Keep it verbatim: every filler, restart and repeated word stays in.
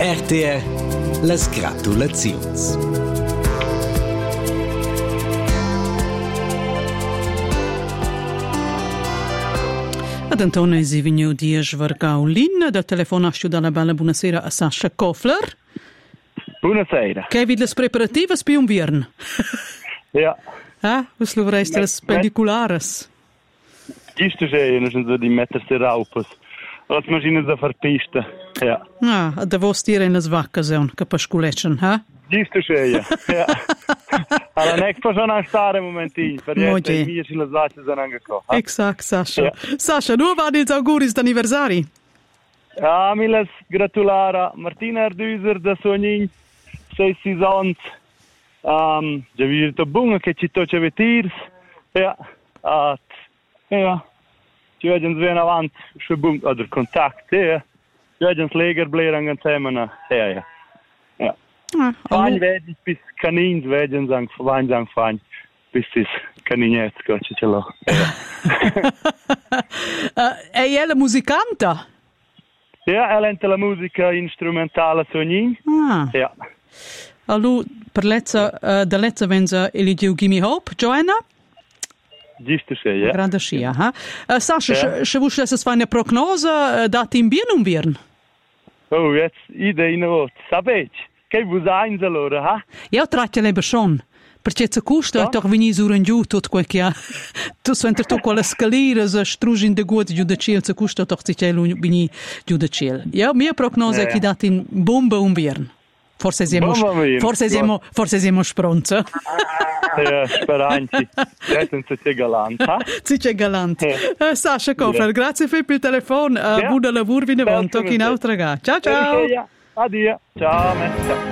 R T R las gratulaziuns. Ad Antonio è venuto di Svargaulin, da telefonascio dalla bella buonasera a Sascha Kofler. Buonasera. Che vedi le preparative per un vierno? Ja. Ah, was lo vorresti le spendiculares? Giusto c'è, non sono di mettersi raupas. Las macchine da far pista. Ja. Ah, da vos dire in le svacche sono, che pasculecen, ha? Giusto c'è, ja. Ja. Alla nek possono stare un momentino, per niente, i miei sulle svacche sono anche qua. Exact, Sascha. Ja. Sascha, nu va di auguris d'anniversari? Ja, mi les gratulara Martina Ardüser da Sognin, sei seasons. Um, già vi detto buono che ci tocca vetirs. Ja. At, ja. Ci vediamo bene avanti, su buon, oder Kontakt, ja. Ci vediamo leger bleren insieme, ja, ja. Ja. Ah, Fein vedi, bis canins vediamo sang, fein sang fein, bis is caninetto, ci ce l'ho. E è la musicanta? Ja, er lente la musica instrumentale Sognin. Ah. Ja. Allora, per lezza, uh, da lezza venza eligiu Gimme Hope, Joanna? Giusto c'è, ja. Grande scia, ha? Uh, Sascha, Ja. se vuoi se fare una prognose, uh, dati in bien un vierno? Oh, jetzt idee in rot. Sapete, che vuoi eins allora, ha? Io tratto le besson, perché se costa Ja. toch venire su in giù tutto quel che ha. Tu senti tu quelle scalire, se strugi in de gut giù da ciel, se costa toch si c'è venire giù da ciel. Io mia prognose è Ja. che dati in bomba un vierno. Forse siamo, Bomba un vierno, forse siamo, forse siamo spronza. Ja, speranti. Ja, senza c'è galante, ha? Sì, c'è galante. Ja. Uh, Sascha Kofler, Ja. grazie per il telefono. Uh, Ja. Buon lavoro, vi ne Bel vanto, chi in come te. altra gara. Ciao, ciao. Ja, addio. Ciao, me. Ciao.